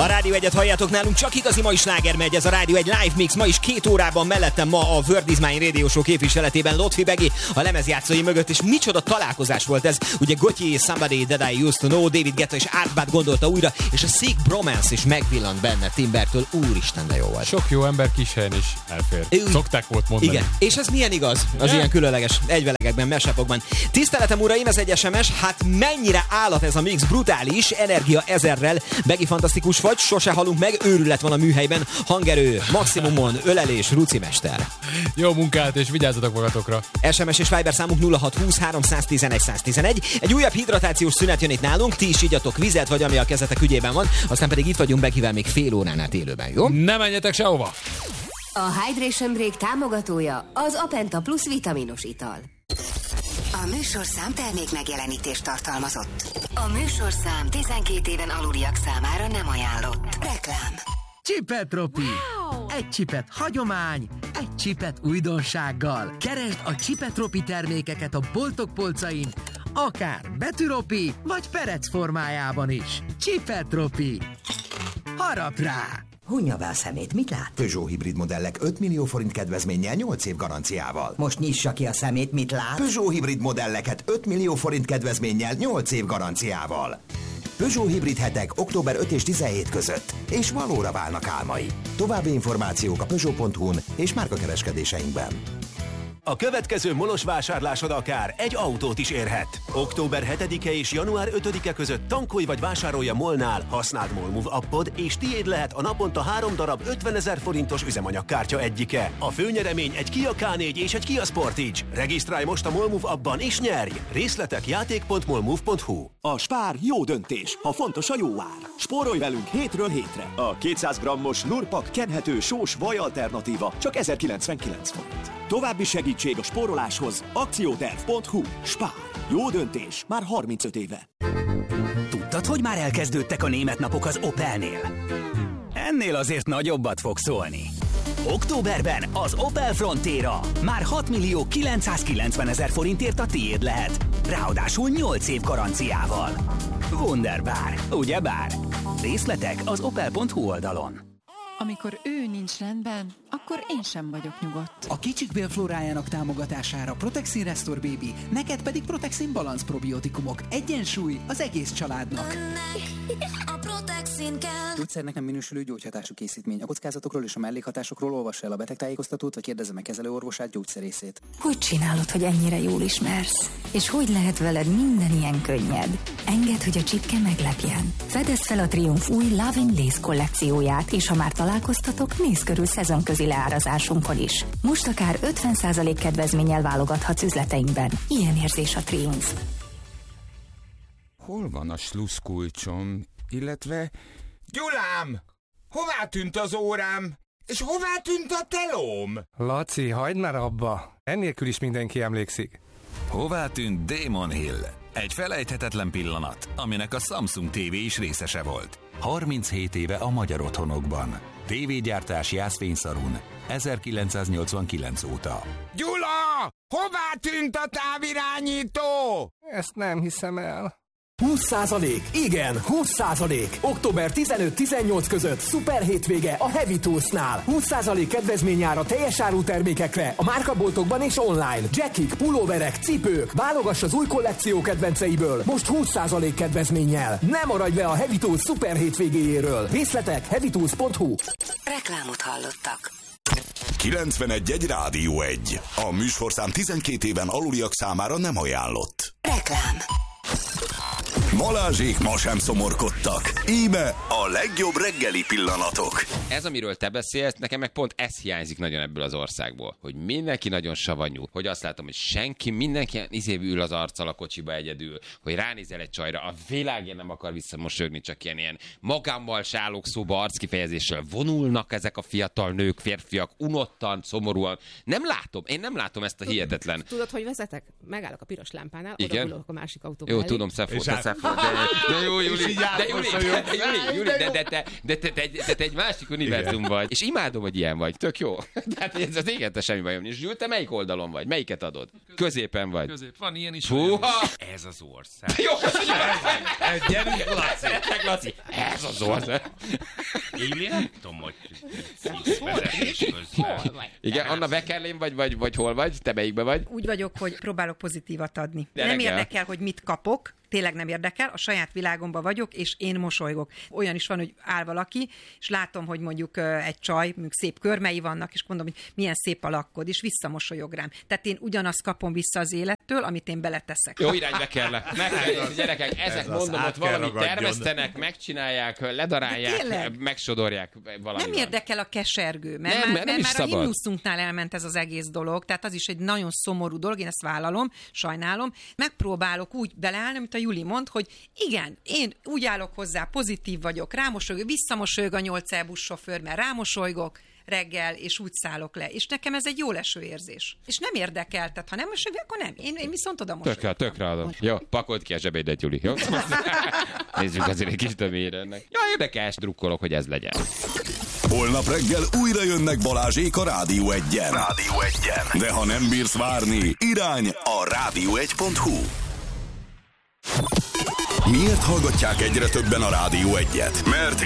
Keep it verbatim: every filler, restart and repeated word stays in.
A Rádió egyet halljátok nálunk, csak igazi mai sláger megy, ez a Rádió egy live mix, ma is két órában mellettem ma a World Is Mine Radio Show képviseletében Lotfi Begi a lemezjátszói mögött, és micsoda találkozás volt ez, ugye Gotye, Somebody That I Used To Know, David Guetta és Art Bad gondolta újra, és a Sick Bromance is megvillant benne Timbertől, úristen de jó volt. Sok jó ember kis helyen is elfér. Ő, Szokták volt mondani. Igen, és ez milyen igaz az yeah. ilyen különleges egyvelegekben, mesapokban. Tiszteletem uraim, ez egy es em es, hát mennyire állat ez a mix, brutális, energia ezerrel, Begi fantasztikus vagy, sose halunk meg, őrület van a műhelyben, hangerő, maximumon, ölelés, Ruci mester. Jó munkát, és vigyázzatok magatokra. es em es és Viber számunk nulla hat húsz háromszáztizenegy száztizenegy. Egy újabb hidratációs szünet jön itt nálunk, ti is igyatok vizet, vagy ami a kezetek ügyében van, aztán pedig itt vagyunk Begivel még fél órán át élőben, jó? Ne menjetek sehova! A Hydration Break támogatója az Apenta Plus vitaminos ital. A műsorszám termék megjelenítést tartalmazott. A műsorszám tizenkét éven aluliak számára nem ajánlott. Reklám. Csipetropi. Wow! Egy csipet hagyomány, egy csipet újdonsággal. Keresd a Csipetropi termékeket a boltok polcain, akár betűropi, vagy perec formájában is. Csipetropi. Harap rá! Hunja be a szemét, mit lát? Peugeot hibrid modellek öt millió forint kedvezménnyel nyolc év garanciával. Most nyissa ki a szemét, mit lát? Peugeot hibrid modelleket öt millió forint kedvezménnyel nyolc év garanciával. Peugeot hibrid hetek október ötödike és tizenhetedike között, és valóra válnak álmai. További információk a Peugeot pont hu-n és márkakereskedéseinkben. A következő molos vásárlásod akár egy autót is érhet. október hetedike és január ötödike között tankolj vagy vásárolj a MOL-nál, használd MOLMove appod, és tiéd lehet a naponta három darab ötvenezer forintos üzemanyagkártya egyike. A főnyeremény egy Kia ká négy és egy Kia Sportage. Regisztrálj most a MOLMove appban és nyerj! Részletek játék pont molmove pont hu. A Spár jó döntés, ha fontos a jó ár. Spórolj velünk hétről hétre. A kétszáz grammos Lurpak kenhető sós vaj alternatíva csak ezerkilencvenkilenc forint. További segítség a spóroláshoz akcióterv pont hu. Spár. Jó döntés. Már harmincöt éve. Tudtad, hogy már elkezdődtek a német napok az Opelnél? Ennél azért nagyobbat fog szólni. Októberben az Opel Frontera már hat millió kilencszázkilencven ezer forintért a tiéd lehet. Ráadásul nyolc év garanciával. Wunderbar, ugyebár? Részletek az opel pont hu oldalon. Amikor ő nincs rendben, akkor én sem vagyok nyugodt. A kicsik bélflórájának támogatására Protexin Restore Baby, neked pedig Protexin Balance probiotikumok. Egyensúly az egész családnak. A Protexin kell. Gyógyszernek nem minősülő gyógyhatású készítmény. A kockázatokról és a mellékhatásokról olvassa el a betegtájékoztatót, vagy kérdezze meg kezelőorvosát, gyógyszerészét. Hogy csinálod, hogy ennyire jól ismersz? És hogy lehet veled minden ilyen könnyed? Engedd, hogy a csipke meglepjen. Fedezd fel a Triumph új Love in Lace kollekcióját, és ha már találkoztatok, nézz körül szezonközi leárazásunkon is. Most akár ötven százalék kedvezménnyel válogathatsz üzleteinkben. Ilyen érzés a Triumph. Hol van a sluszkulcsom, illetve... Gyulám! Hová tűnt az órám? És hová tűnt a telóm? Laci, hagyd már abba! Ennélkül is mindenki emlékszik. Hová tűnt Damon Hill? Egy felejthetetlen pillanat, aminek a Samsung té vé is részese volt. harminchét éve a magyar otthonokban. Tévégyártás Jászfényszarun, ezerkilencszáznyolcvankilenc óta. Gyula! Hová tűnt a távirányító? Ezt nem hiszem el. húsz százalék, igen, húsz százalék. október tizenöt-tizennyolc között szuper hétvége a Heavy Toolsnál. húsz százalék kedvezményára teljes áru termékekre a márkaboltokban és online. Jackik, pulóverek, cipők. Válogass az új kollekció kedvenceiből. Most húsz százalék kedvezménnyel. Ne maradj le a Heavy Tools szuper hétvégéjéről. Részletek heavy tools pont hu. Reklámot hallottak. kilencvenegy egy Rádió egy. A műsorszám tizenkét éven aluliak számára nem ajánlott. Reklám. Balázsék ma sem szomorkodtak. Íme a legjobb reggeli pillanatok. Ez, amiről te beszélsz, nekem meg pont ez hiányzik nagyon ebből az országból. Hogy mindenki nagyon savanyú. Hogy azt látom, hogy senki, mindenki izév ül az arccal a kocsiba egyedül. Hogy ránézel egy csajra, a világén nem akar visszamosolyogni, csak ilyen, ilyen magámmal se állok szóba arckifejezéssel. Vonulnak ezek a fiatal nők, férfiak, unottan, szomorúan. Nem látom, én nem látom ezt a hihetetlen. Tudod, hogy vezetek? Megállok a piros lámpánál, igen? oda a másik autóba. Jó, elég. tudom, Szefó, te De jó, Juli, de Juli, de Juli, Juli, de, de, te, de, te, te, te, te egy másik univerzum vagy. És imádom, hogy ilyen vagy. Tök jó. Tehát ez az éget semmi bajom. És Júl, te melyik oldalon vagy? Melyiket adod? Középen vagy. Közép. Van ilyen is. Húha! Ez az ország. Jó, köszönjük! Gyerünk, Laci. Laci. Ez az ország. Júli, nem tudom, hogy vezetés közben. Igen, Anna Beckerlén vagy, vagy, vagy hol vagy? Te melyikben vagy? Úgy vagyok, hogy próbálok pozitívat adni. De nem reggel. érdekel, hogy mit kapok, tényleg nem érdekel, a saját világomban vagyok, és én mosolygok. Olyan is van, hogy áll valaki, és látom, hogy mondjuk egy csaj, mondjuk szép körmei vannak, és mondom, hogy milyen szép a lakkod, és visszamosolyog rám. Tehát én ugyanazt kapom vissza az élettől, amit én beleteszek. Jó irányba kell. Meg kell, gyerekek, ezek ez mondom, ott valamit ragadjon. termesztenek, megcsinálják, ledarálják, megsodorják valami. Nem érdekel a kesergő, mert nem, már, nem mert már a szabad. himnuszunknál elment ez az egész dolog, tehát az is egy nagyon szomorú dolog, én ezt vállalom, sajnálom. Megpróbálok úgy beleállni, amit a Juli mond, hogy igen, én úgy állok hozzá, pozitív vagyok, rámosolygok, visszamosolygok a nyolc é buszsofőr, mert rámosolygok reggel, és úgy szállok le. És nekem ez egy jó leső érzés. És nem érdekel, tehát ha nem mosolygok, akkor nem. Én, én viszont oda mosolygok. Tökre, tökre adom. Jó, pakold ki a zsebédet, Juli, jó? Nézzük azért egy kis tömére ennek. Ja, érdekes, drukkolok, hogy ez legyen. Holnap reggel újra jönnek Balázsék a Rádió egyen. Rádió egyen. De ha nem bírsz várni, irány a rádió egy pont hu. Miért hallgatják egyre többen a Rádió egyet? Mert